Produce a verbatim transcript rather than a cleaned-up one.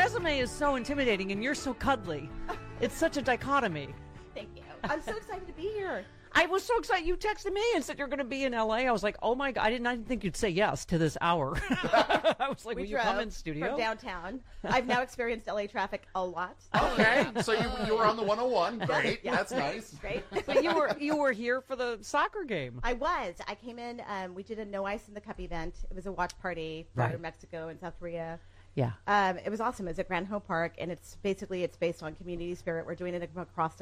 resume is so intimidating, and you're so cuddly. It's such a dichotomy. Thank you. I'm so excited to be here. I was so excited. You texted me and said you're going to be in L A. I was like, oh my God. I did not think you'd say yes to this hour. I was like, We will you drove come in studio? from downtown. I've now experienced L A traffic a lot. Okay, so you, you were on the one oh one. Great, Yeah. that's nice. Great. But you were you were here for the soccer game. I was. I came in. Um, we did a No Ice in the Cup event. It was a watch party for Right. Mexico and South Korea. Yeah. Um, it was awesome. It was at Grand Ho Park, and it's basically it's based on community spirit. We're doing it across the